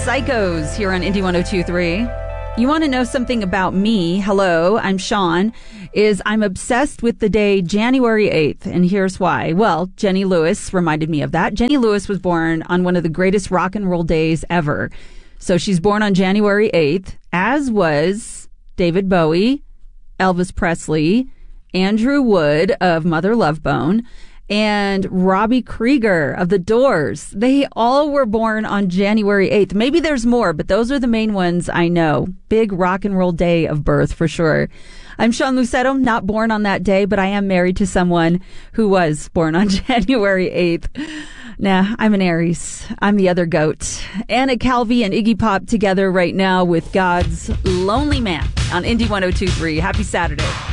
Psychos here on Indie 102.3. You want to know something about me? Hello, I'm Sean. I'm obsessed with the day January 8th, and here's why. Well, Jenny Lewis reminded me of that. Jenny Lewis was born on one of the greatest rock and roll days ever. So she's born on January 8th, as was David Bowie, Elvis Presley, Andrew Wood of Mother Love Bone, and Robbie Krieger of The Doors. They all were born on January 8th. Maybe there's more, but those are the main ones I know. Big rock and roll day of birth for sure. I'm Sean Lucetto, not born on that day, but I am married to someone who was born on January 8th. Nah, I'm an Aries. I'm the other goat. Anna Calvi and Iggy Pop together right now with God's Lonely Man on Indie 102.3. Happy Saturday.